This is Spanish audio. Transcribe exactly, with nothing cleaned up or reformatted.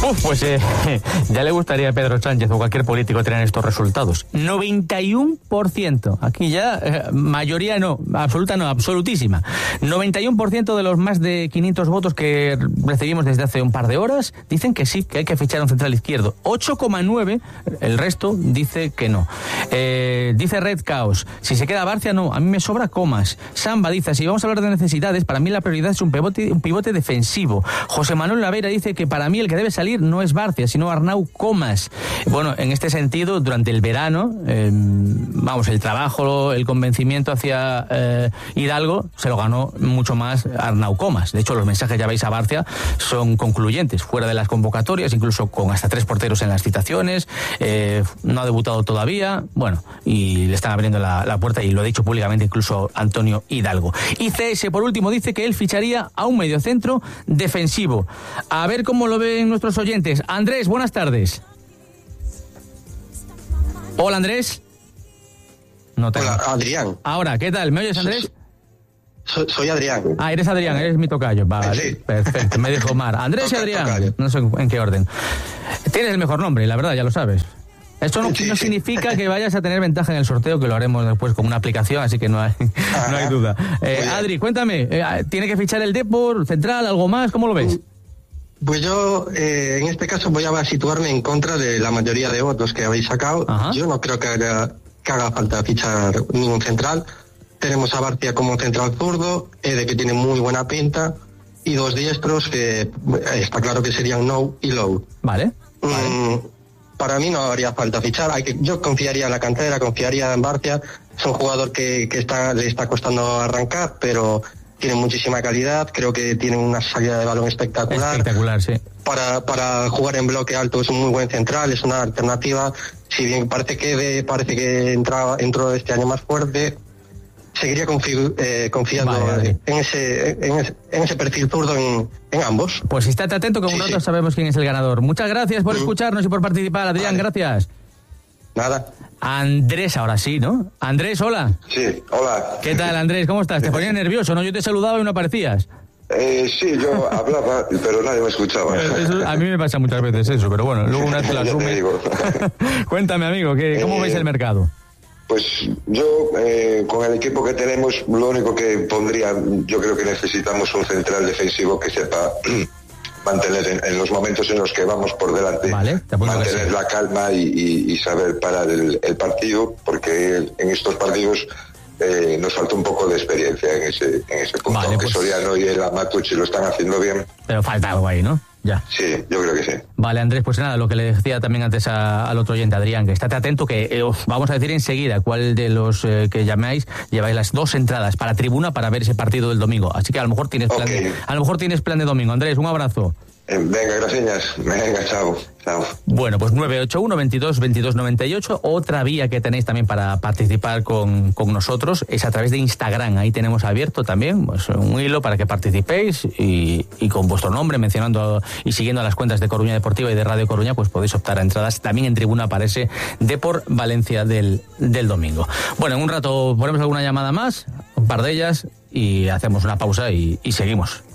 Uf, pues eh, ya le gustaría a Pedro Sánchez o cualquier político tener estos resultados. noventa y uno por ciento. Aquí ya, eh, mayoría no, absoluta no, absolutísima. noventa y uno por ciento de los más de quinientos votos que recibimos desde hace un par de horas dicen que sí, que hay que fichar a un central izquierdo. ocho coma nueve, el resto dice que no. Eh, dice Red Chaos, si se queda Barcia, no, a mí me sobra Comas. Samba dice, si vamos a hablar de necesidades, para mí la prioridad es un pivote, un pivote defensivo. José Manuel Lavera dice que para mí el que debe salir no es Barcia, sino Arnau Comas. Bueno, en este sentido, durante el verano, eh, vamos, el trabajo, el convencimiento hacia eh, Hidalgo se lo ganó mucho más Arnau Comas. De hecho, los mensajes, ya veis, a Barcia son concluyentes, fuera de las convocatorias, incluso con hasta tres porteros en las citaciones, eh, no ha debutado todavía, bueno, y le están abriendo la, la puerta, y lo ha dicho públicamente incluso Antonio Hidalgo. Y C S, por último, dice que él ficharía a un mediocentro defensivo. A ver cómo lo ven nuestros oyentes. Andrés, buenas tardes. Hola, Andrés. No te... Hola, Adrián. Ahora, ¿qué tal? ¿Me oyes, Andrés? Soy, soy Adrián. Ah, eres Adrián, eres mi tocayo. Vale, sí. Perfecto, me dijo Mar. Andrés y Adrián, tocayo. No sé en qué orden. Tienes el mejor nombre, la verdad, ya lo sabes. Esto no, sí, no sí. significa que vayas a tener ventaja en el sorteo, que lo haremos después con una aplicación, así que no hay, no hay duda. Eh, Adri, cuéntame, eh, ¿tiene que fichar el Depor, Central, algo más? ¿Cómo lo ves? Pues yo, eh, en este caso, voy a situarme en contra de la mayoría de votos que habéis sacado. Ajá. Yo no creo que haga, que haga falta fichar ningún central. Tenemos a Barcia como central zurdo, eh, de que tiene muy buena pinta, y dos diestros que eh, está claro que serían No y Low. Vale. Mm, vale. Para mí no haría falta fichar. Hay que, yo confiaría en la cantera, confiaría en Barcia. Es un jugador que, que está, le está costando arrancar, pero tiene muchísima calidad. Creo que tiene una salida de balón espectacular. Espectacular, sí. Para, para jugar en bloque alto es un muy buen central, es una alternativa. Si bien parece que de, parece que entra, entró este año más fuerte, seguiría confi- eh, confiando vale, vale. En, ese, en, ese, en ese perfil zurdo en, en ambos. Pues estate atento, que un sí, rato sí. sabemos quién es el ganador. Muchas gracias por mm. escucharnos y por participar, Adrián, vale. gracias. Nada. Andrés, ahora sí, ¿no? Andrés, hola. Sí, hola. ¿Qué tal, Andrés? ¿Cómo estás? Te ponías nervioso, ¿no? Yo te saludaba y no aparecías. Eh, sí, yo hablaba, pero nadie me escuchaba. Eso, a mí me pasa muchas veces eso, pero bueno, luego una vez te la asume. Cuéntame, amigo, ¿qué, ¿cómo eh, veis el mercado? Pues yo, eh, con el equipo que tenemos, lo único que pondría, yo creo que necesitamos un central defensivo que sepa mantener en, en los momentos en los que vamos por delante, vale, mantener la calma y, y, y saber parar el, el partido, porque en estos partidos eh, nos falta un poco de experiencia en ese, en ese punto, vale, aunque pues... Soriano y el Amatucci lo están haciendo bien. Pero falta algo ahí, ¿no? Ya. Sí, yo creo que sí. Vale, Andrés, pues nada, lo que le decía también antes a, al otro oyente, Adrián, que estate atento, que eh, os vamos a decir enseguida cuál de los eh, que llamáis lleváis las dos entradas para tribuna para ver ese partido del domingo. Así que a lo mejor tienes plan, okay. de, a lo mejor tienes plan de domingo. Andrés, un abrazo. Eh, venga, gracias. Venga, chao. Chao. Bueno, pues nueve ocho uno, veintidós, veintidós noventa y ocho. Otra vía que tenéis también para participar con, con nosotros es a través de Instagram. Ahí tenemos abierto también pues, un hilo para que participéis y, y con vuestro nombre, mencionando y siguiendo las cuentas de Coruña Deportiva y de Radio Coruña, pues podéis optar a entradas. También en tribuna aparece Depor Valencia del, del domingo. Bueno, en un rato ponemos alguna llamada más, un par de ellas, y hacemos una pausa y, y seguimos.